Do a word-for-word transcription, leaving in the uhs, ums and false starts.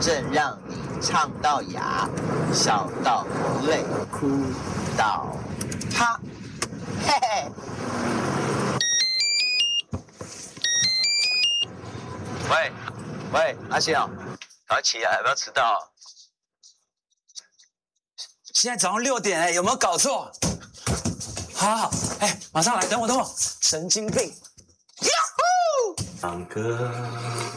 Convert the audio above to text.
正让你唱到哑，笑到泪，哭到哈，嘿嘿。喂喂，阿信哦，赶快起来，不要迟到。 现在早上六点哎，有没有搞错？好好，哎，马上来，等我等我，神经病。 唱歌。